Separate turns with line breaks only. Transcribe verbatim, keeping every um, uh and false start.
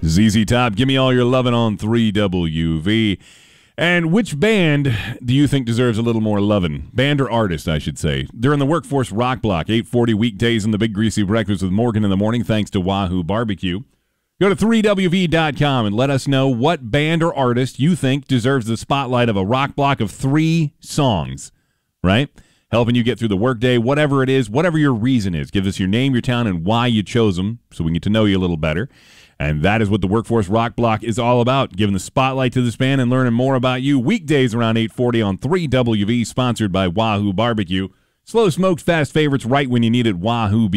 Z Z Top, give me all your lovin' on three W V. And which band do you think deserves a little more lovin'? Band or artist, I should say. During the Workforce Rock Block, eight forty weekdays in the Big Greasy Breakfast with Morgan in the morning, thanks to Wahoo Barbecue. Go to three W V dot com and let us know what band or artist you think deserves the spotlight of a rock block of three songs, right? Helping you get through the workday, whatever it is, whatever your reason is. Give us your name, your town, and why you chose them so we can get to know you a little better. And that is what the Workforce Rock Block is all about, giving the spotlight to this band and learning more about you. Weekdays around eight forty on three W V, sponsored by Wahoo Barbecue. Slow smoked, fast favorites right when you need it, Wahoo.